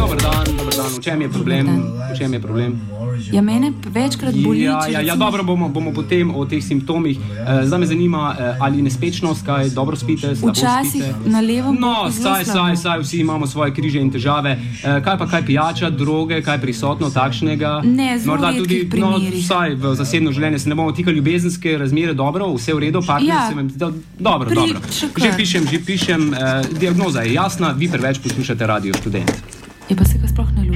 Dober dan. V čem je problem? Ja, mene večkrat boli. Ja, dobro, bomo potem o teh simptomih. Zdaj me zanima, ali nespečnost, kaj dobro spite, slabo spite? Včasih na levo. No, saj, vsi imamo svoje križe in težave. Kaj pijača, droge, kaj prisotno takšnega? Ne, zelo redkih primerih. Vsaj v zasebno življenje se ne bomo tikali ljubezenske razmere, dobro, vse v redu, partner se vam zdi, dobro. Že pišem, diagnoza je jasna, vi preveč poslušate Radio Študent. Je pa se ga sploh ne ljubi.